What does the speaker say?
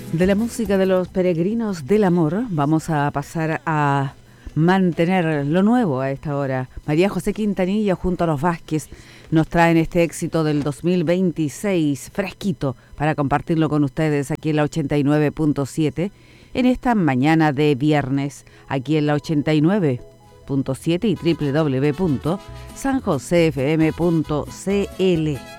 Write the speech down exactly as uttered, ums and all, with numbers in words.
De la música de los peregrinos del amor vamos a pasar a mantener lo nuevo a esta hora. María José Quintanilla junto a los Vázquez nos traen este éxito del dos mil veintiséis fresquito para compartirlo con ustedes aquí en la ochenta y nueve punto siete en esta mañana de viernes, aquí en la ochenta y nueve punto siete y doble u doble u doble u punto san jose f m punto c l.